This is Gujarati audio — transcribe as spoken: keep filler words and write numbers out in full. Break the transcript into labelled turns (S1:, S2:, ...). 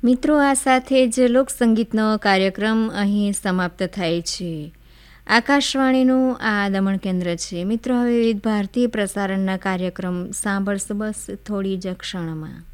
S1: મિત્રો, આ સાથે જ લોકસંગીતનો કાર્યક્રમ અહીં સમાપ્ત થાય છે. આકાશવાણીનું આ દમણ કેન્દ્ર છે. મિત્રો, હવે વિવિધ ભારતીય પ્રસારણના કાર્યક્રમ સાંભળશો બસ થોડી જ ક્ષણમાં.